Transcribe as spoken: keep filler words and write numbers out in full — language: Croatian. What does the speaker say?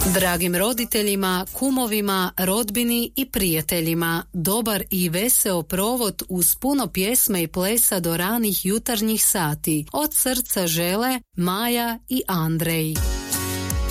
Dragim roditeljima, kumovima, rodbini i prijateljima, dobar i veseo provod uz puno pjesme i plesa do ranih jutarnjih sati. Od srca žele Maja i Andrej.